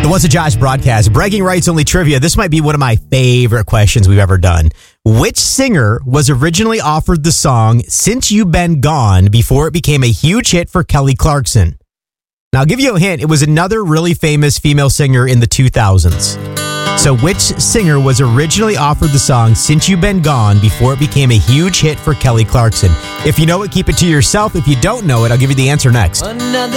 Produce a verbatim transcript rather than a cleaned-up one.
What's a Josh broadcast? Bragging rights only trivia. This might be one of my favorite questions we've ever done. Which singer was originally offered the song Since You've Been Gone before it became a huge hit for Kelly Clarkson? Now, I'll give you a hint. It was another really famous female singer in the two thousands. So which singer was originally offered the song Since You've Been Gone before it became a huge hit for Kelly Clarkson? If you know it, keep it to yourself. If you don't know it, I'll give you the answer next. Another